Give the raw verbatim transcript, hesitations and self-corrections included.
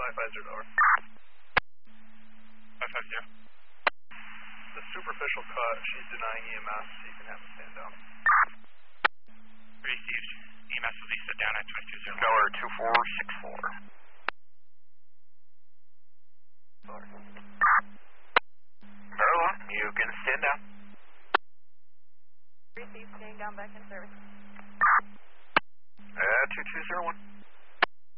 five five zero, over. five five zero. The superficial cut, she's denying E M S, so you can have it stand down. Received. E M S will be set down at twenty-two zero. Skylar two four six four. Very well, you can stand down. Received, staying down back in service. Uh, two two zero one.